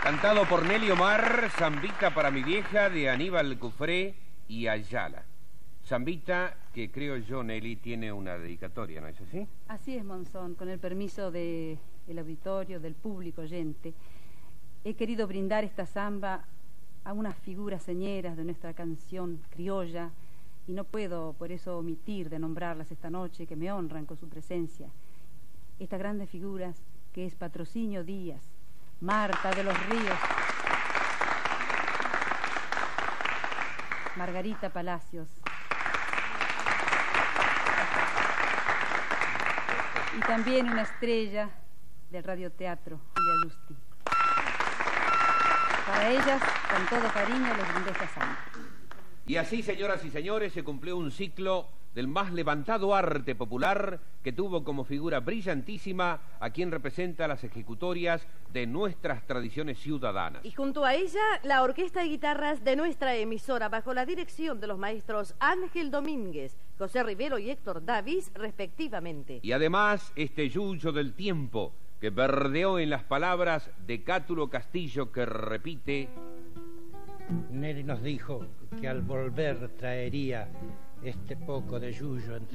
Cantado por Nelly Omar, Zambita para mi vieja, de Aníbal Cufré y Ayala. Zambita, que creo yo, Nelly, tiene una dedicatoria, ¿no es así? Así es, Monzón, con el permiso del auditorio, del público oyente. He querido brindar esta zamba a unas figuras señeras de nuestra canción criolla y no puedo por eso omitir de nombrarlas esta noche, que me honran con su presencia. Estas grandes figuras que es Patrocinio Díaz, Marta de los Ríos, Margarita Palacios y también una estrella del radioteatro, Julia Lusti. Para ellas, con todo cariño, les brindo esta zamba. Y así, señoras y señores, se cumplió un ciclo del más levantado arte popular que tuvo como figura brillantísima a quien representa las ejecutorias de nuestras tradiciones ciudadanas. Y junto a ella, la orquesta de guitarras de nuestra emisora, bajo la dirección de los maestros Ángel Domínguez, José Rivero y Héctor Davis, respectivamente. Y además, este yuyo del tiempo que verdeó en las palabras de Cátulo Castillo, que repite: Nelly nos dijo que al volver traería este poco de yuyo entre